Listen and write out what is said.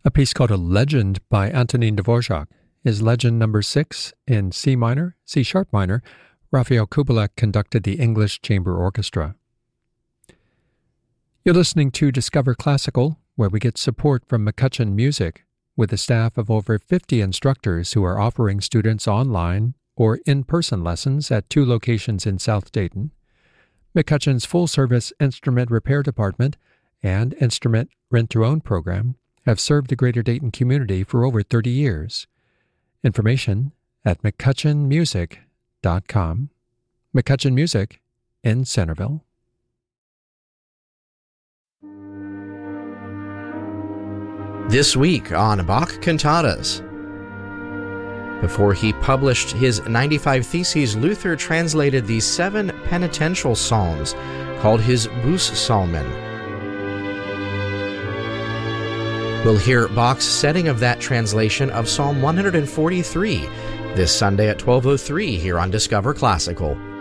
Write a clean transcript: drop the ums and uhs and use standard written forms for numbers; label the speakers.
Speaker 1: A piece called A Legend by Antonin Dvorak is Legend number 6 in C minor, C sharp minor. Rafael Kubelik conducted the English Chamber Orchestra. You're listening to Discover Classical, where we get support from McCutcheon Music, with a staff of over 50 instructors who are offering students online or in-person lessons at 2 locations in South Dayton. McCutcheon's full-service instrument repair department and instrument rent-to-own program have served the Greater Dayton community for over 30 years. Information at mccutcheonmusic.com. McCutcheon Music in Centerville.
Speaker 2: This week on Bach Cantatas. Before he published his 95 Theses, Luther translated the 7 penitential psalms called his Bußpsalmen. We'll hear Bach's setting of that translation of Psalm 143 this Sunday at 12:03 here on Discover Classical.